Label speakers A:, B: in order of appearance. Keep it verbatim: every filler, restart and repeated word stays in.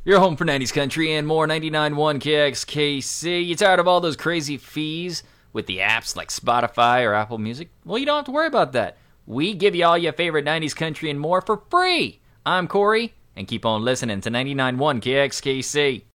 A: Your home for nineties country and more, ninety-nine point one K X K C. You tired of all those crazy fees with the apps like Spotify or Apple Music? Well, you don't have to worry about that. We give you all your favorite nineties country and more for free. I'm Corey, and keep on listening to ninety-nine point one K X K C.